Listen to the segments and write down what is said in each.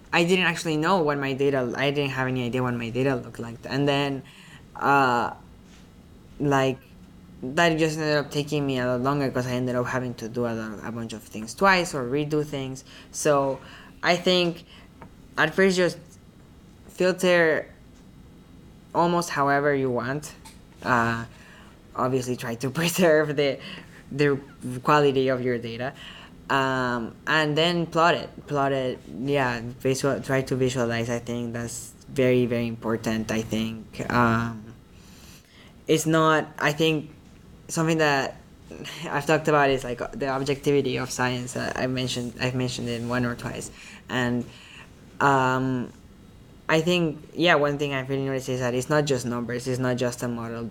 I didn't actually know what my data. I didn't have any idea what my data looked like, and then, like, that just ended up taking me a lot longer because I ended up having to do a bunch of things twice or redo things. So, I think at first just filter almost however you want. Uh, Obviously, try to preserve the quality of your data, and then plot it. Plot it. Yeah, Try to visualize. I think that's very very important. I think it's not. I think something that I've talked about is like the objectivity of science. I've mentioned it one or twice, and um, I think, yeah, one thing I've really noticed is that it's not just numbers, it's not just a model.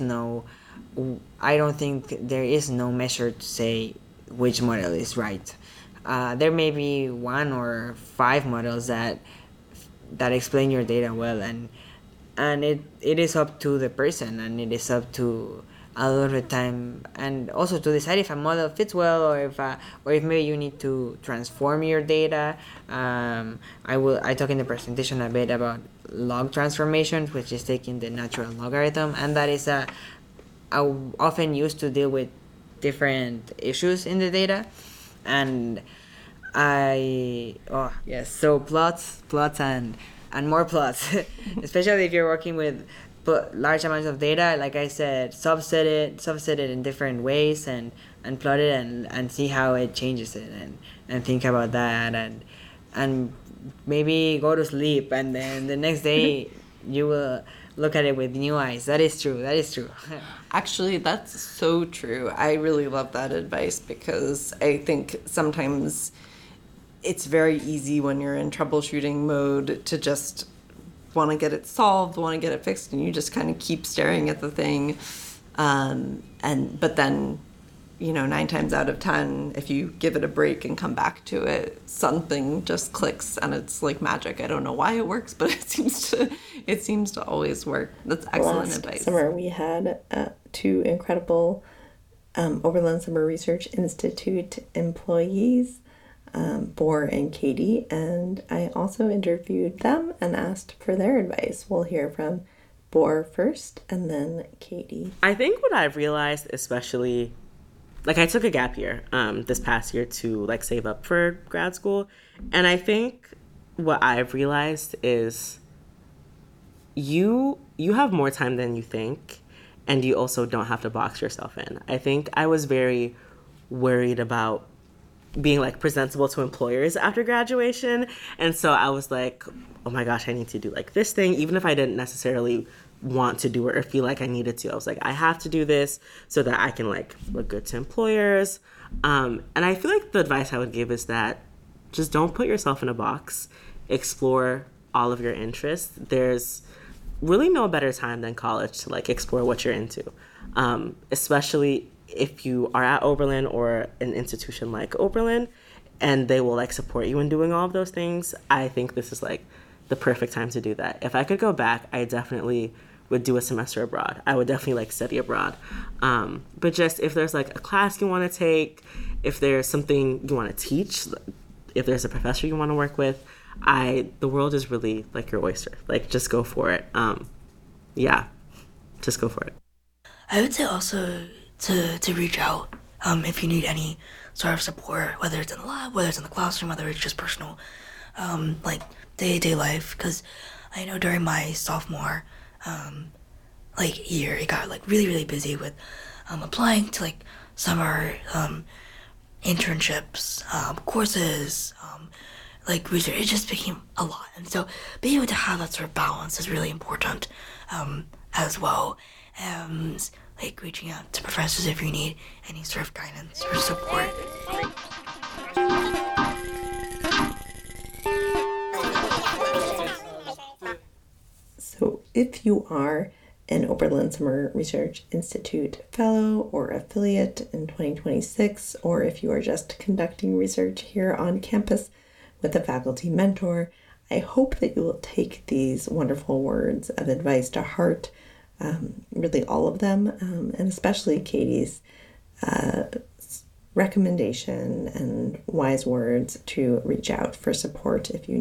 I don't think there is no measure to say which model is right. There may be one or five models that explain your data well, and it is up to the person, and it is up to a lot of the time, and also to decide if a model fits well, or if maybe you need to transform your data. I talk in the presentation a bit about log transformations, which is taking the natural logarithm, and that is often used to deal with different issues in the data. And oh yes, so plots and more plots, especially if you're working with large amounts of data. Like I said, subset it in different ways, and plot it, and see how it changes it, and think about that, and maybe go to sleep, and then the next day you will look at it with new eyes. That is true. That is true. Actually, that's so true. I really love that advice because I think sometimes it's very easy when you're in troubleshooting mode to just want to get it solved, want to get it fixed, and you just kind of keep staring at the thing. But then, 9 times out of 10, if you give it a break and come back to it, something just clicks and it's like magic. I don't know why it works, but it seems to always work. That's excellent advice. Last summer we had 2 incredible Oberlin Summer Research Institute employees, Bohr and Katie, and I also interviewed them and asked for their advice. We'll hear from Bohr first and then Katie. I think what I've realized, especially, like, I took a gap year this past year to like save up for grad school, and I think what I've realized is you have more time than you think, and you also don't have to box yourself in. I think I was very worried about being like presentable to employers after graduation, and so I was like, oh my gosh, I need to do like this thing, even if I didn't necessarily want to do it or feel like I needed to. I was like, I have to do this so that I can like look good to employers. And I feel like the advice I would give is that just don't put yourself in a box. Explore all of your interests. There's really no better time than college to like explore what you're into, especially if you are at Oberlin or an institution like Oberlin, and they will like support you in doing all of those things. I think this is like the perfect time to do that. If I could go back, I definitely would do a semester abroad. I would definitely like study abroad. But just if there's like a class you want to take, if there's something you want to teach, if there's a professor you want to work with, the world is really like your oyster. Like, just go for it. Yeah, just go for it. I would say also to reach out if you need any sort of support, whether it's in the lab, whether it's in the classroom, whether it's just personal, like day-to-day life. Because I know during my sophomore year, it got like really, really busy with applying to like summer internships, courses, like research. It just became a lot, and so being able to have that sort of balance is really important as well. And like reaching out to professors if you need any sort of guidance or support. So if you are an Oberlin Summer Research Institute fellow or affiliate in 2026, or if you are just conducting research here on campus with a faculty mentor, I hope that you will take these wonderful words of advice to heart, really all of them, and especially Katie's recommendation and wise words to reach out for support if you